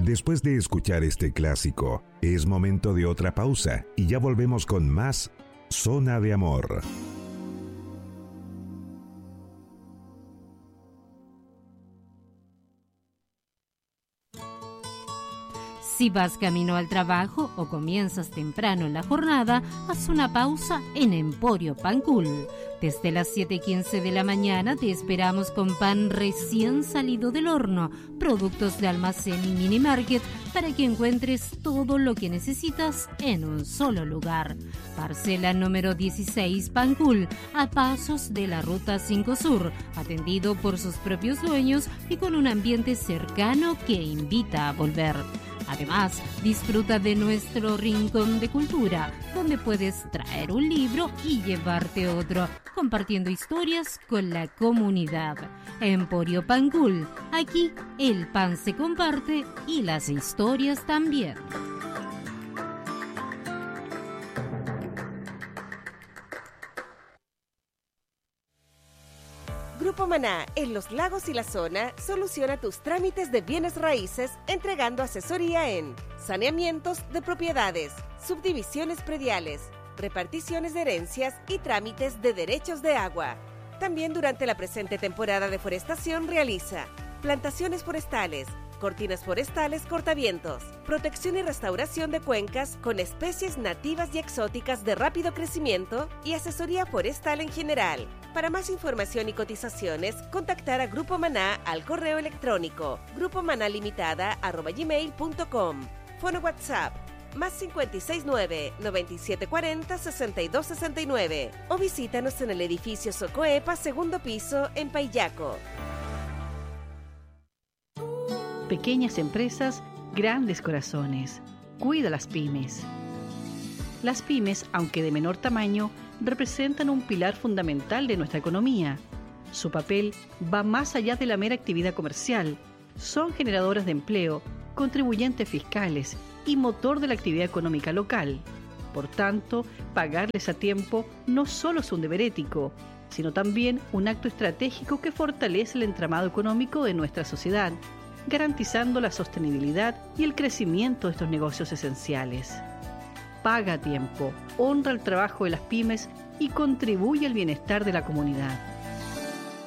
Después de escuchar este clásico, es momento de otra pausa y ya volvemos con más Zona de Amor. Si vas camino al trabajo o comienzas temprano en la jornada, haz una pausa en Emporio Pancul. Desde las 7:15 de la mañana te esperamos con pan recién salido del horno, productos de almacén y mini market para que encuentres todo lo que necesitas en un solo lugar. Parcela número 16 Pancul, a pasos de la Ruta 5 Sur, atendido por sus propios dueños y con un ambiente cercano que invita a volver. Además, disfruta de nuestro rincón de cultura, donde puedes traer un libro y llevarte otro, compartiendo historias con la comunidad. Emporio Pancul, aquí el pan se comparte y las historias también. Grupo Maná, en Los Lagos y la zona, soluciona tus trámites de bienes raíces entregando asesoría en saneamientos de propiedades, subdivisiones prediales, reparticiones de herencias y trámites de derechos de agua. También durante la presente temporada de forestación realiza plantaciones forestales, cortinas forestales cortavientos, protección y restauración de cuencas con especies nativas y exóticas de rápido crecimiento y asesoría forestal en general. Para más información y cotizaciones, contactar a Grupo Maná al correo electrónico grupomanalimitada@gmail.com. Fono WhatsApp más 569-9740-6269 o visítanos en el edificio Socoepa, segundo piso, en Payaco. Pequeñas empresas, grandes corazones. Cuida las pymes. Las pymes, aunque de menor tamaño, representan un pilar fundamental de nuestra economía. Su papel va más allá de la mera actividad comercial. Son generadoras de empleo, contribuyentes fiscales y motor de la actividad económica local. Por tanto, pagarles a tiempo no solo es un deber ético, sino también un acto estratégico que fortalece el entramado económico de nuestra sociedad, garantizando la sostenibilidad y el crecimiento de estos negocios esenciales. Paga a tiempo, honra el trabajo de las pymes y contribuye al bienestar de la comunidad.